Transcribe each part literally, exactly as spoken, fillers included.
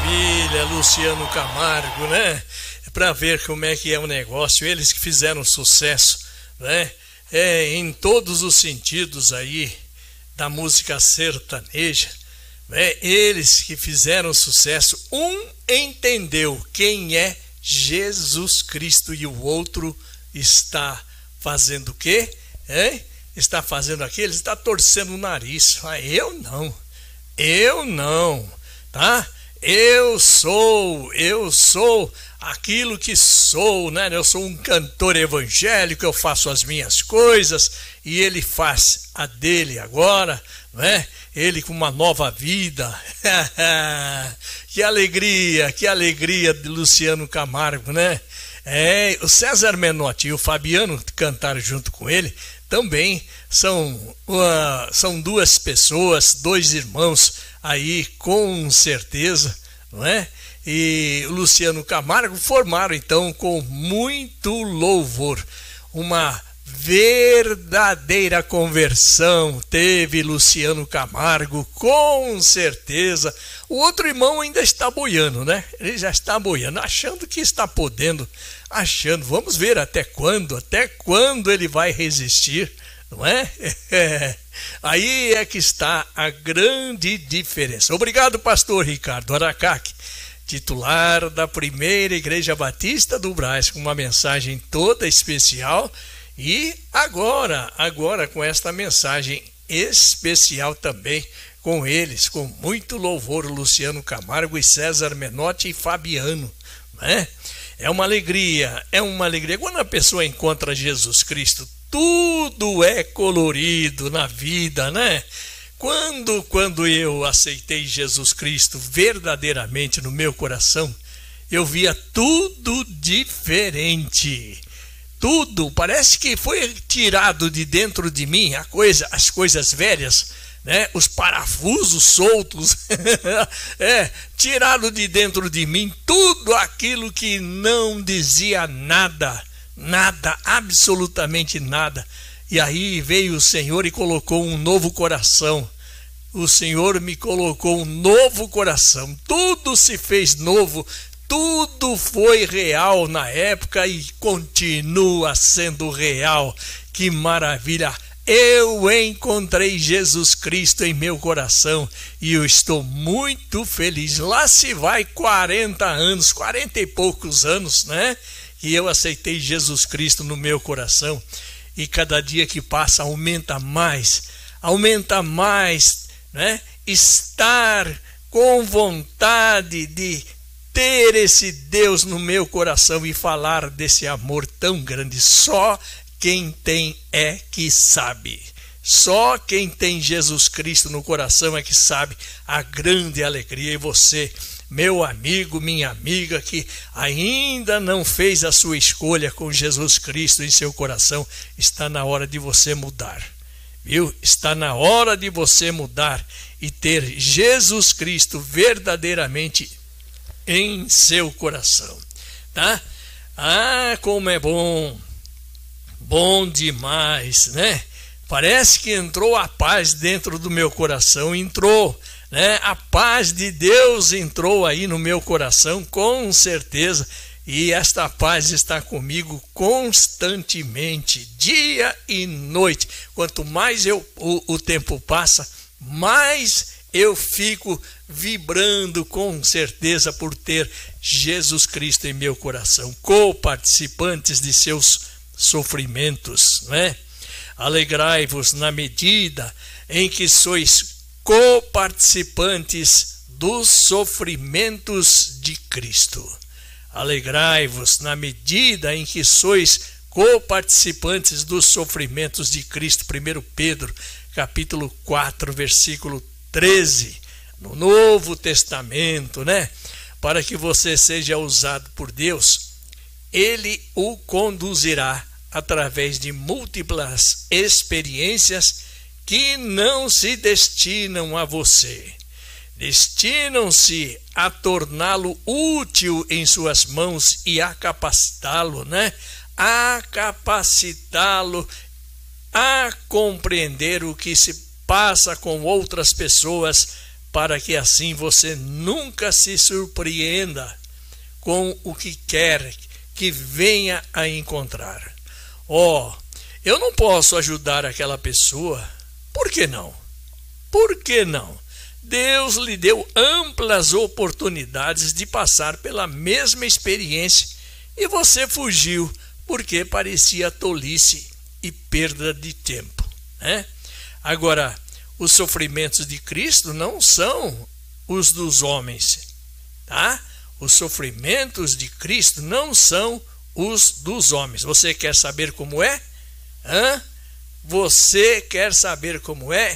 maravilha, Luciano Camargo, né? Para ver como é que é o negócio, eles que fizeram sucesso, né? É, em todos os sentidos aí da música sertaneja, né? Eles que fizeram sucesso, um entendeu quem é Jesus Cristo e o outro está fazendo o quê? Hein? Está fazendo aquilo, está torcendo o nariz. Ah, eu não, eu não, tá? Eu sou, eu sou aquilo que sou, né? Eu sou um cantor evangélico, eu faço as minhas coisas e ele faz a dele agora, né? Ele com uma nova vida. Que alegria, que alegria de Luciano Camargo, né? É, o César Menotti e o Fabiano cantaram junto com ele. Também são, uma, são duas pessoas, dois irmãos aí, com certeza, não é? E o Luciano Camargo formaram então com muito louvor uma verdadeira conversão. Teve Luciano Camargo, com certeza. O outro irmão ainda está boiando, né? Ele já está boiando, achando que está podendo, achando, vamos ver até quando, até quando ele vai resistir, não é? Aí é que está a grande diferença. Obrigado, pastor Ricardo Aracaque, titular da primeira Igreja Batista do Brás, com uma mensagem toda especial. E agora, agora com esta mensagem especial também com eles, com muito louvor, Luciano Camargo e César Menotti e Fabiano, né? É uma alegria, é uma alegria. Quando a pessoa encontra Jesus Cristo, tudo é colorido na vida, né? Quando, quando eu aceitei Jesus Cristo verdadeiramente no meu coração, eu via tudo diferente. Tudo, parece que foi tirado de dentro de mim a coisa, as coisas velhas, né? Os parafusos soltos, é, tirado de dentro de mim tudo aquilo que não dizia nada, nada, absolutamente nada. E aí veio o Senhor e colocou um novo coração. O Senhor me colocou um novo coração, tudo se fez novo. Tudo foi real na época e continua sendo real. Que maravilha! Eu encontrei Jesus Cristo em meu coração e eu estou muito feliz. Lá se vai quarenta anos, quarenta e poucos anos, né? E eu aceitei Jesus Cristo no meu coração. E cada dia que passa aumenta mais, aumenta mais, né? Estar com vontade de ter esse Deus no meu coração e falar desse amor tão grande. Só quem tem é que sabe. Só quem tem Jesus Cristo no coração é que sabe a grande alegria. E você, meu amigo, minha amiga, que ainda não fez a sua escolha com Jesus Cristo em seu coração, está na hora de você mudar, viu? Está na hora de você mudar e ter Jesus Cristo verdadeiramente em seu coração, tá? Ah, como é bom, bom demais, né? Parece que entrou a paz dentro do meu coração, entrou, né? A paz de Deus entrou aí no meu coração, com certeza, e esta paz está comigo constantemente, dia e noite. Quanto mais eu, o, o tempo passa, mais eu fico vibrando com certeza por ter Jesus Cristo em meu coração, co-participantes de seus sofrimentos, né? Alegrai-vos na medida em que sois co-participantes dos sofrimentos de Cristo. Alegrai-vos na medida em que sois co-participantes dos sofrimentos de Cristo. primeiro Pedro, capítulo quatro, versículo treze, no Novo Testamento, né? Para que você seja usado por Deus, Ele o conduzirá através de múltiplas experiências que não se destinam a você. Destinam-se a torná-lo útil em suas mãos e a capacitá-lo, né? A capacitá-lo a compreender o que se passa com outras pessoas para que assim você nunca se surpreenda com o que quer que venha a encontrar. Ó, oh, eu não posso ajudar aquela pessoa. Por que não? Por que não? Deus lhe deu amplas oportunidades de passar pela mesma experiência e você fugiu porque parecia tolice e perda de tempo, né? Agora, os sofrimentos de Cristo não são os dos homens, tá? Os sofrimentos de Cristo não são os dos homens. Você quer saber como é? Hã? Você quer saber como é?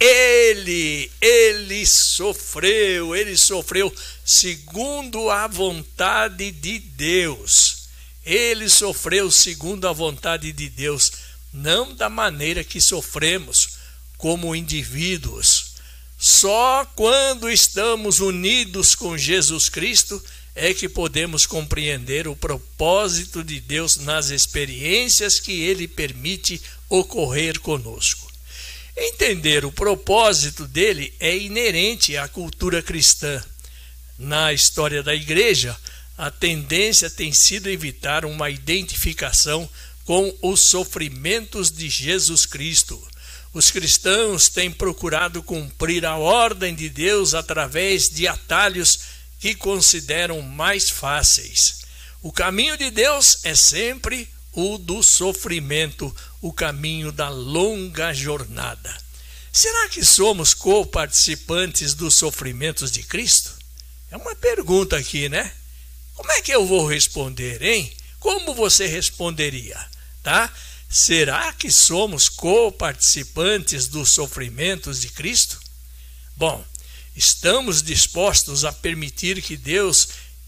Ele, ele sofreu, ele sofreu segundo a vontade de Deus. Ele sofreu segundo a vontade de Deus, não da maneira que sofremos como indivíduos. Só quando estamos unidos com Jesus Cristo é que podemos compreender o propósito de Deus nas experiências que Ele permite ocorrer conosco. Entender o propósito dele é inerente à cultura cristã. Na história da igreja, a tendência tem sido evitar uma identificação com os sofrimentos de Jesus Cristo. Os cristãos têm procurado cumprir a ordem de Deus através de atalhos que consideram mais fáceis. O caminho de Deus é sempre o do sofrimento, o caminho da longa jornada. Será que somos co-participantes dos sofrimentos de Cristo? É uma pergunta aqui, né? Como é que eu vou responder, hein? Como você responderia, tá? Será que somos co-participantes dos sofrimentos de Cristo? Bom, estamos dispostos a permitir que Deus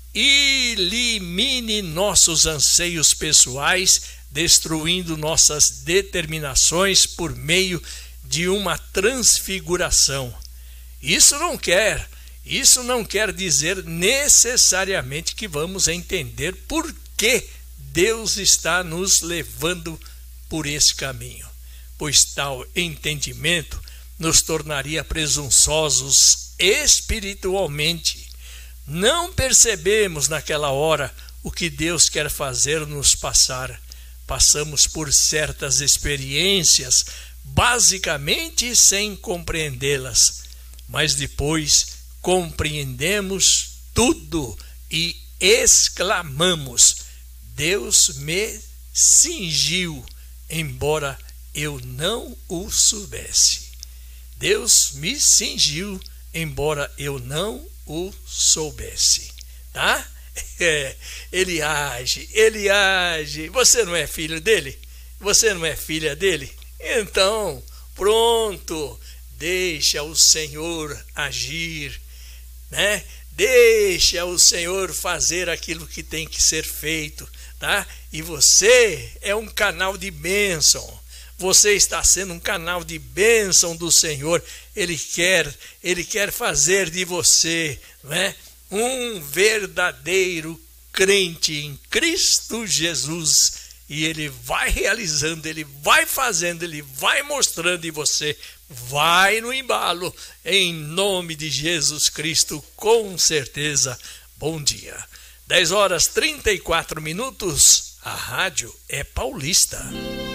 elimine nossos anseios pessoais, destruindo nossas determinações por meio de uma transfiguração. Isso não quer, isso não quer dizer necessariamente que vamos entender por que Deus está nos levando por esse caminho, pois tal entendimento nos tornaria presunçosos espiritualmente. Não percebemos naquela hora o que Deus quer fazer-nos passar. Passamos por certas experiências, basicamente sem compreendê-las, mas depois compreendemos tudo e exclamamos: Deus me cingiu, embora eu não o soubesse. Deus me cingiu, embora eu não o soubesse, tá? É, ele age, ele age. Você não é filho dele? Você não é filha dele? Então, pronto, deixa o Senhor agir, né? Deixa o Senhor fazer aquilo que tem que ser feito, tá? E você é um canal de bênção. Você está sendo um canal de bênção do Senhor. Ele quer, ele quer fazer de você, né, um verdadeiro crente em Cristo Jesus. E ele vai realizando, ele vai fazendo, ele vai mostrando, e você vai no embalo, em nome de Jesus Cristo, com certeza. Bom dia. dez horas e trinta e quatro minutos. A rádio é paulista.